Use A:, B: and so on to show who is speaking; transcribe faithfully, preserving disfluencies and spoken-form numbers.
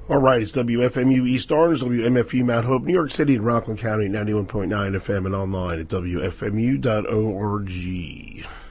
A: All right, it's W F M U East Orange, W M F U Mount Hope, New York City, and Rockland County, ninety-one point nine F M, and online at W F M U dot org.